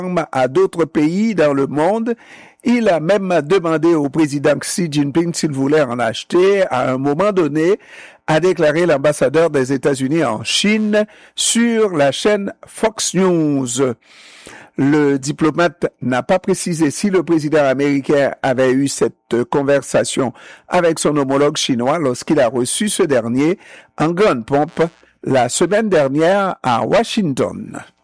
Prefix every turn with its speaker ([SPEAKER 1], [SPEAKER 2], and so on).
[SPEAKER 1] à d'autres pays dans le monde. Il a même demandé au président Xi Jinping s'il voulait en acheter. À un moment donné, a déclaré l'ambassadeur des États-Unis en Chine sur la chaîne Fox News. Le diplomate n'a pas précisé si le président américain avait eu cette conversation avec son homologue chinois lorsqu'il a reçu ce dernier en grande pompe la semaine dernière à Washington.